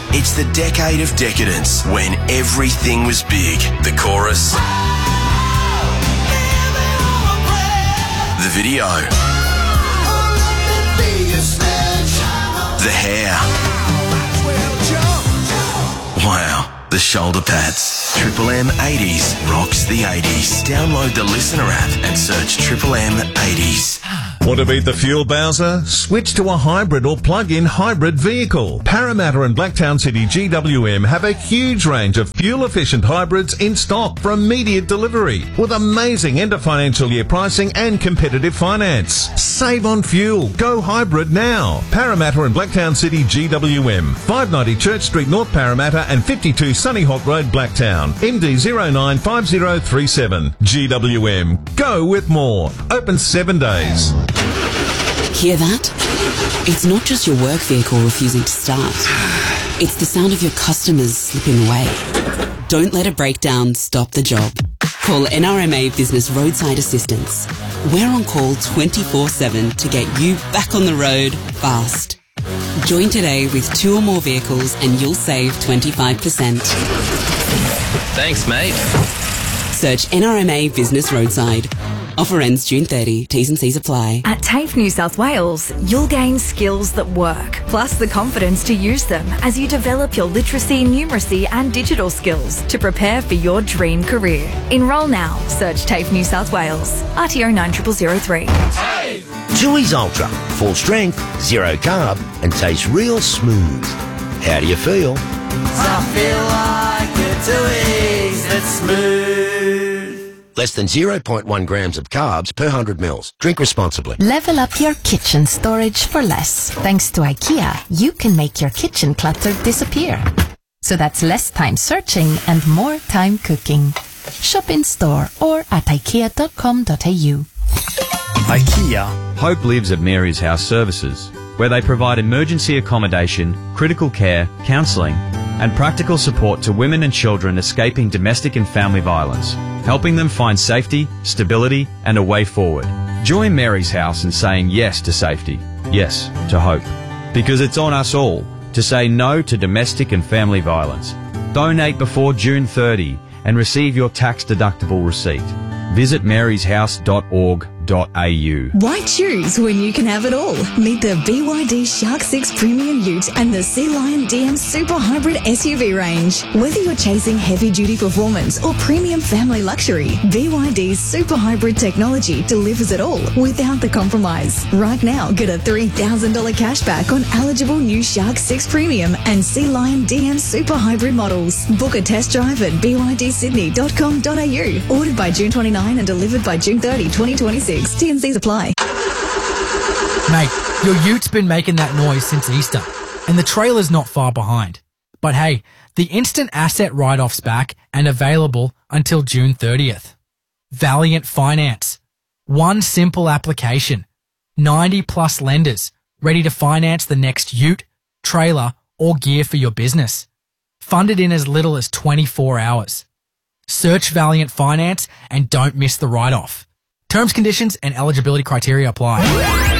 It's the decade of decadence when everything was big. The chorus, the video, the hair, wow, the shoulder pads. Triple M 80s rocks the 80s. Download the Listener app and search Triple M 80s. Want to beat the fuel bowser? Switch to a hybrid or plug-in hybrid vehicle. Parramatta and Blacktown City GWM have a huge range of fuel-efficient hybrids in stock for immediate delivery with amazing end of financial year pricing and competitive finance. Save on fuel. Go hybrid now. Parramatta and Blacktown City GWM. 590 Church Street, North Parramatta and 52 Sunny Hawk Road, Blacktown. MD 095037. GWM. Go with more. Open 7 days. Hear that? It's not just your work vehicle refusing to start. It's the sound of your customers slipping away. Don't let a breakdown stop the job. Call NRMA Business Roadside Assistance. We're on call 24/7 to get you back on the road fast. Join today with 2 or more vehicles and you'll save 25%. Thanks, mate. Search NRMA Business Roadside. Offer ends June 30. T's and C's apply. At TAFE New South Wales, you'll gain skills that work, plus the confidence to use them as you develop your literacy, numeracy and digital skills to prepare for your dream career. Enrol now. Search TAFE New South Wales. RTO 9003. Tooheys Ultra. Full strength, zero carb and tastes real smooth. How do you feel? I feel like a Tooheys that's smooth. Less than 0.1 grams of carbs per 100 mils. Drink responsibly. Level up your kitchen storage for less. Thanks to IKEA, you can make your kitchen clutter disappear. So that's less time searching and more time cooking. Shop in store or at ikea.com.au. IKEA. Hope lives at Mary's House Services, where they provide emergency accommodation, critical care, counselling, and practical support to women and children escaping domestic and family violence, helping them find safety, stability, and a way forward. Join Mary's House in saying yes to safety, yes to hope, because it's on us all to say no to domestic and family violence. Donate before June 30 and receive your tax-deductible receipt. Visit maryshouse.org.au. Why choose when you can have it all? Meet the BYD Shark 6 Premium Ute and the Sea Lion DM Super Hybrid SUV range. Whether you're chasing heavy-duty performance or premium family luxury, BYD's Super Hybrid technology delivers it all without the compromise. Right now, get a $3,000 cashback on eligible new Shark 6 Premium and Sea Lion DM Super Hybrid models. Book a test drive at bydsydney.com.au. Ordered by June 29 and delivered by June 30, 2026. T&Cs apply. Mate, your ute's been making that noise since Easter, and the trailer's not far behind. But hey, the instant asset write-off's back and available until June 30th. Valiant Finance. One simple application. 90 plus lenders ready to finance the next ute, trailer, or gear for your business. Funded in as little as 24 hours. Search Valiant Finance and don't miss the write-off. Terms, conditions and eligibility criteria apply.